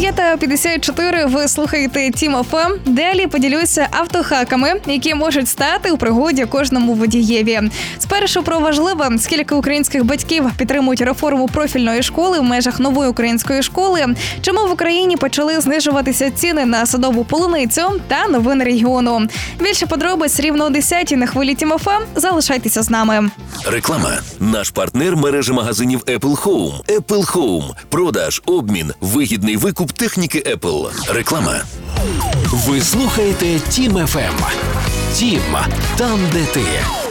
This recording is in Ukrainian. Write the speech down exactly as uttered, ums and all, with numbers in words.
дев'ята п'ятдесят чотири, ви слухаєте Тім еф ем. Далі поділюся автохаками, які можуть стати у пригоді кожному водієві. Спершу про важливе, скільки українських батьків підтримують реформу профільної школи в межах нової української школи, чому в Україні почали знижуватися ціни на садову полуницю та новини регіону. Більше подробиць рівно о десятій на хвилі Тім еф ем. Залишайтеся з нами. Реклама. Наш партнер – мережа магазинів Apple Home. Apple Home. Продаж, обмін, вигідний викуп техніки Apple. Реклама. Ви слухаєте Тім еф ем. Тім – там, де ти.